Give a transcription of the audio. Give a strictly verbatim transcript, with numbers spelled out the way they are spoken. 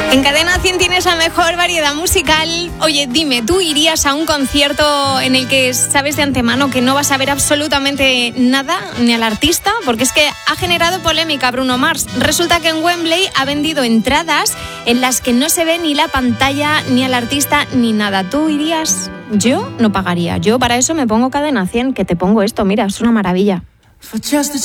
En Cadena cien tienes la mejor variedad musical. Oye, dime, ¿tú irías a un concierto en el que sabes de antemano que no vas a ver absolutamente nada, ni al artista? Porque es que ha generado polémica Bruno Mars. Resulta que en Wembley ha vendido entradas en las que no se ve ni la pantalla, ni al artista, ni nada. ¿Tú irías? Yo no pagaría. Yo para eso me pongo Cadena cien, que te pongo esto. Mira, es una maravilla. For just a